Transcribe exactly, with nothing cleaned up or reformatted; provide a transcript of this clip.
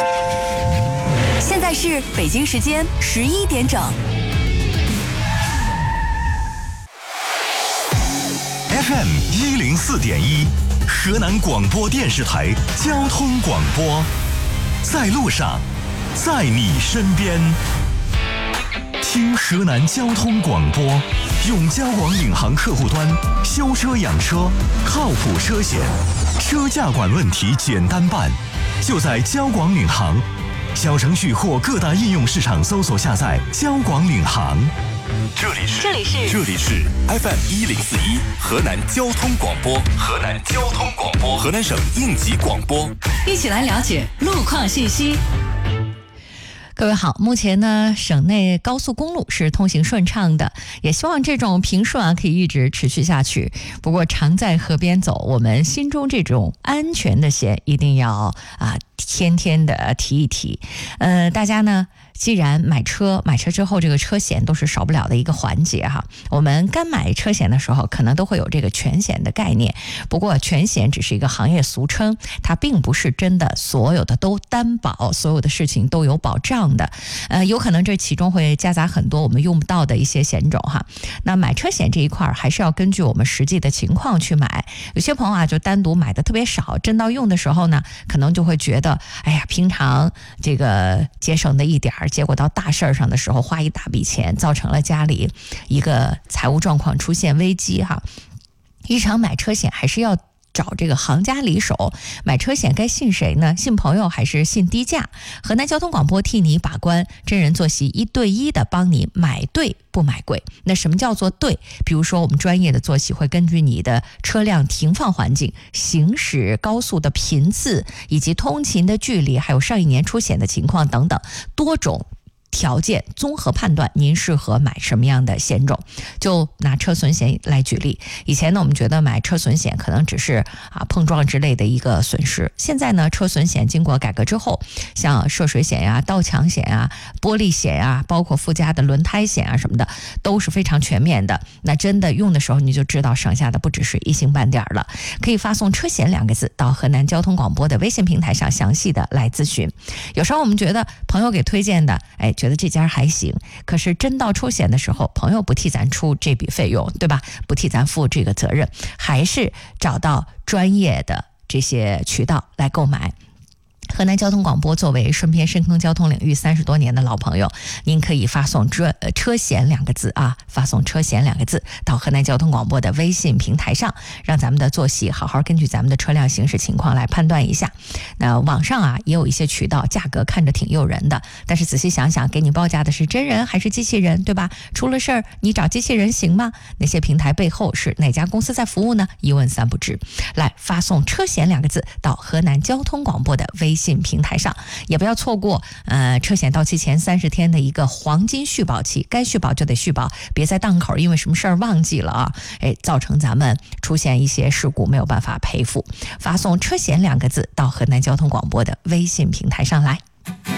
现在是北京时间十一点整。 F M 一零四点一，河南广播电视台交通广播，在路上，在你身边。听河南交通广播，用交广领航客户端修车养车，靠谱车险，车价管问题简单办，就在交广领航。小程序或各大应用市场搜索下载交广领航。这里是这里是这里是 F M 一零四一河南交通广播，河南交通广播，河南省应急广播， 一起来了解路况信息。 各位好，目前呢，省内高速公路是通行顺畅的，也希望这种平顺啊可以一直持续下去。不过常在河边走，我们心中这种安全的险一定要啊天天的提一提。呃，大家呢，既然买车，买车之后这个车险都是少不了的一个环节哈。我们刚买车险的时候，可能都会有这个全险的概念。不过全险只是一个行业俗称，它并不是真的所有的都担保，所有的事情都有保障的。呃，有可能这其中会夹杂很多我们用不到的一些险种哈。那买车险这一块还是要根据我们实际的情况去买。有些朋友啊，就单独买的特别少，真到用的时候呢，可能就会觉得，哎呀，平常这个节省的一点儿，结果到大事儿上的时候花一大笔钱，造成了家里一个财务状况出现危机哈。日常买车险还是要找这个行家里手，买车险该信谁呢？信朋友还是信低价？河南交通广播替你把关，真人坐席一对一的帮你买对不买贵。那什么叫做对？比如说我们专业的坐席会根据你的车辆停放环境、行驶高速的频次，以及通勤的距离，还有上一年出险的情况等等多种条件综合判断您适合买什么样的险种。就拿车损险来举例，以前呢我们觉得买车损险可能只是啊碰撞之类的一个损失，现在呢车损险经过改革之后，像涉水险呀、盗抢险啊、玻璃险啊，包括附加的轮胎险啊什么的都是非常全面的。那真的用的时候你就知道省下的不只是一星半点了。可以发送车险两个字到河南交通广播的微信平台上详细的来咨询。有时候我们觉得朋友给推荐的，哎觉得这家还行，可是真到出险的时候，朋友不替咱出这笔费用，对吧？不替咱负这个责任，还是找到专业的这些渠道来购买。河南交通广播作为顺偏深坑交通领域三十多年的老朋友，您可以发送车车险两个字啊，发送车险两个字到河南交通广播的微信平台上，让咱们的坐席好好根据咱们的车辆行驶情况来判断一下。那网上啊也有一些渠道，价格看着挺诱人的，但是仔细想想，给你报价的是真人还是机器人，对吧？出了事儿你找机器人行吗？那些平台背后是哪家公司在服务呢？一问三不知。来，发送车险两个字到河南交通广播的微信平台上，也不要错过呃车险到期前三十天的一个黄金续保期，该续保就得续保，别在档口因为什么事儿忘记了啊，哎，造成咱们出现一些事故没有办法赔付。发送车险两个字到河南交通广播的微信平台上来。